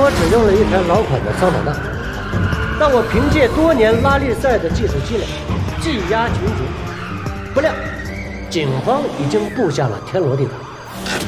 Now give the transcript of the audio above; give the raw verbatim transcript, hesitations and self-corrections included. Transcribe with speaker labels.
Speaker 1: 我只用了一台老款的桑塔纳，但我凭借多年拉力赛的技术积累，技压群雄。不料，警方已经布下了天罗地网。